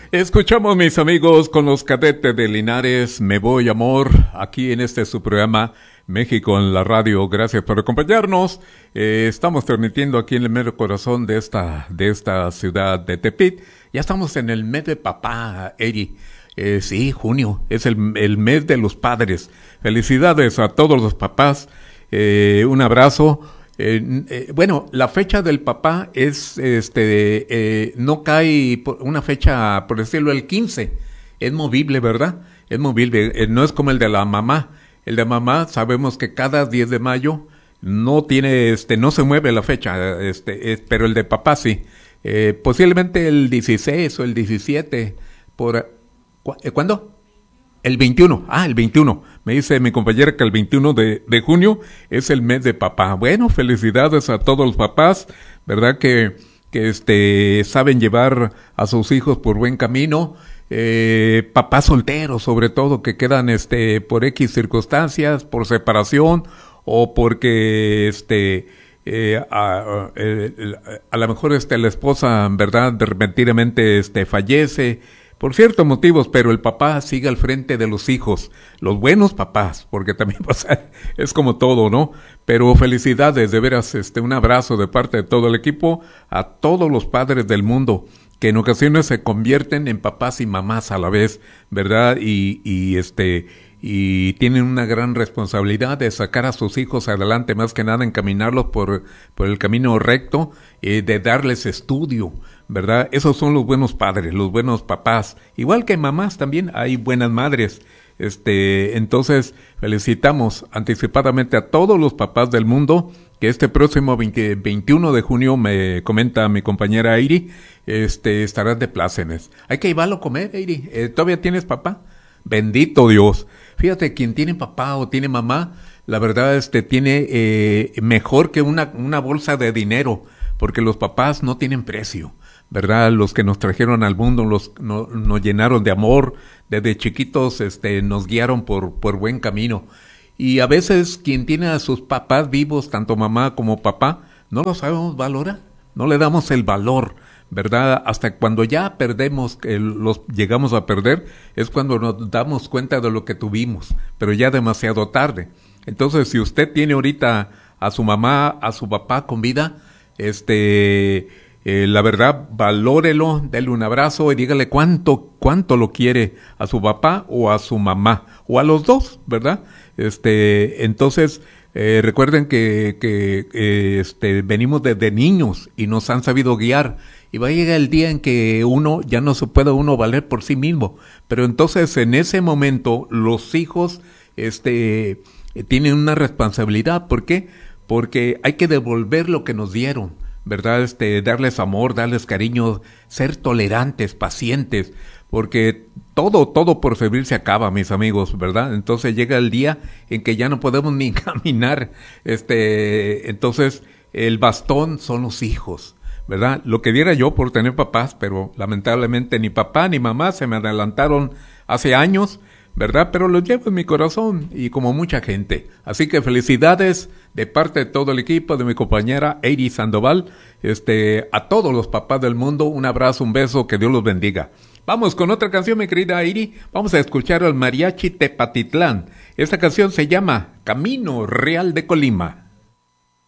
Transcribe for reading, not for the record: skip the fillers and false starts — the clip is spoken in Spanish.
Escuchamos, mis amigos, con los cadetes de Linares, Me Voy Amor, aquí en su programa México en la Radio. Gracias por acompañarnos. Estamos transmitiendo aquí en el mero corazón de esta ciudad de Tepit. Ya estamos en el mes de papá, Eri. Sí, junio, es el mes de los padres. Felicidades a todos los papás. Un abrazo. Bueno, la fecha del papá es, no cae por una fecha, por decirlo, el 15. Es movible, ¿verdad? Es movible. No es como el de la mamá. El de mamá, sabemos que cada 10 de mayo no tiene, no se mueve la fecha, pero el de papá sí. Posiblemente el 16 o el 17, ¿cuándo? El 21, el 21. Me dice mi compañera que el 21 de junio es el mes de papá. Bueno, felicidades a todos los papás, ¿verdad? Que saben llevar a sus hijos por buen camino. Papás solteros, sobre todo, que quedan, por X circunstancias, por separación, o porque, a lo mejor, la esposa, ¿verdad? Repentinamente, fallece, por ciertos motivos, pero el papá sigue al frente de los hijos, los buenos papás, porque también es como todo, ¿no? Pero felicidades, de veras, un abrazo de parte de todo el equipo a todos los padres del mundo, que en ocasiones se convierten en papás y mamás a la vez, ¿verdad? Y tienen una gran responsabilidad de sacar a sus hijos adelante, más que nada encaminarlos por el camino recto, de darles estudio, ¿verdad? Esos son los buenos padres, los buenos papás. Igual que mamás también hay buenas madres. Entonces felicitamos anticipadamente a todos los papás del mundo, que este próximo 21 de junio, me comenta mi compañera Airi, estarás de plácemes. Hay que llevarlo a comer, Airi. ¿Todavía tienes papá? Bendito Dios. Fíjate, quien tiene papá o tiene mamá, la verdad, tiene mejor que una bolsa de dinero, porque los papás no tienen precio, ¿verdad? Los que nos trajeron al mundo, nos llenaron de amor, desde chiquitos, nos guiaron por buen camino. Y a veces quien tiene a sus papás vivos, tanto mamá como papá, no lo sabemos valorar, no le damos el valor, ¿verdad? Hasta cuando ya perdemos, los llegamos a perder, es cuando nos damos cuenta de lo que tuvimos, pero ya demasiado tarde. Entonces, si usted tiene ahorita a su mamá, a su papá con vida, la verdad, valórelo, dele un abrazo y dígale cuánto lo quiere a su papá o a su mamá, o a los dos, ¿verdad? Entonces, recuerden que venimos desde niños y nos han sabido guiar, y va a llegar el día en que ya no se puede valer por sí mismo, pero entonces en ese momento los hijos, tienen una responsabilidad. ¿Por qué? Porque hay que devolver lo que nos dieron, ¿verdad? Darles amor, darles cariño, ser tolerantes, pacientes, porque todo por servir se acaba, mis amigos, ¿verdad? Entonces llega el día en que ya no podemos ni caminar, entonces el bastón son los hijos, ¿verdad? Lo que diera yo por tener papás, pero lamentablemente ni papá ni mamá se me adelantaron hace años, ¿verdad? Pero los llevo en mi corazón, y como mucha gente. Así que felicidades de parte de todo el equipo, de mi compañera Eiri Sandoval, a todos los papás del mundo, un abrazo, un beso, que Dios los bendiga. Vamos con otra canción, mi querida Eiri. Vamos a escuchar al Mariachi Tepatitlán. Esta canción se llama Camino Real de Colima.